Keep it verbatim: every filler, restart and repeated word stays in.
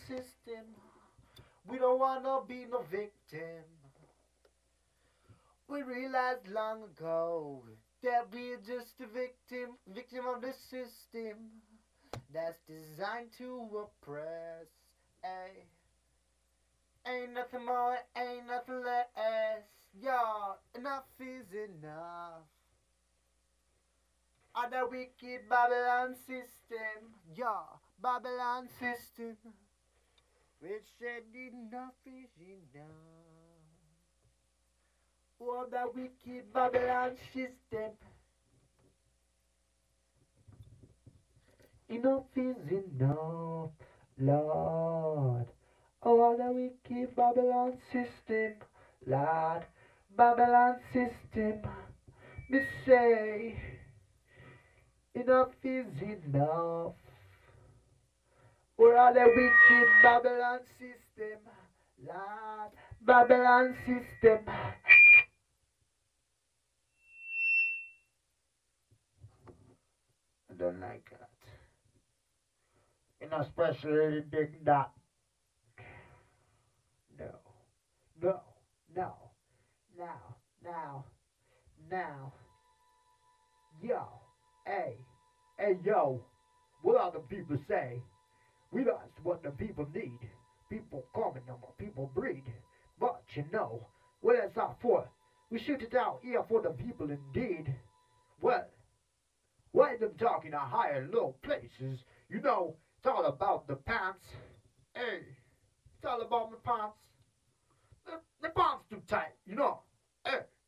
system. We don't wanna be no victim. We realized long ago that we're just a victim, victim of the system that's designed to oppress. Ay. Ain't nothing more, ain't nothing less. Yo, enough is enough. Of the wicked Babylon system. Yo, Babylon system. Which said enough is enough. Oh, the wicked Babylon system. Enough is enough, Lord. Oh, the wicked Babylon system, Lord. Babylon system. Me say, enough is enough. Oh, the wicked Babylon system, Lord. Babylon system. I don't like that. And especially the big dot. No, no, no, now, now, now. Yo, hey, hey, yo. What all the people say? We that's what the people need. People common number, people breed. But you know, what is that for? We shoot it out here for the people indeed. Well, why them talking to higher low places? You know, it's all about the pants. Hey, it's all about my pants. The, the pants too tight, you know.